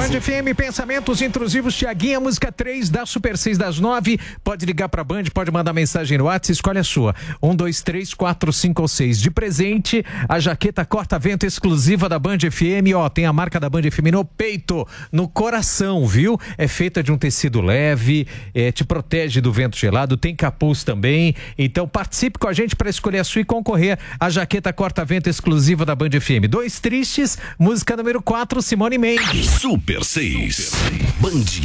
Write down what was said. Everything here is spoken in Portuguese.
Band FM, pensamentos intrusivos, Tiaguinha, música 3 da Super 6 das 9. Pode ligar pra Band, pode mandar mensagem no WhatsApp, escolhe a sua. 1, 2, 3, 4, 5 ou 6. De presente, a jaqueta corta-vento exclusiva da Band FM, ó, tem a marca da Band FM no peito, no coração, viu? É feita de um tecido leve, te protege do vento gelado, tem capuz também. Então participe com a gente para escolher a sua e concorrer à jaqueta corta-vento exclusiva da Band FM. Dois Tristes, música número 4, Simone Mendes. Super 6. Band